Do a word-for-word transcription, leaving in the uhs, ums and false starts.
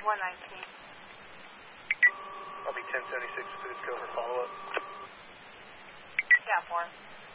one nineteen. I'll be ten seventy-six, please go for follow-up. Yeah, four.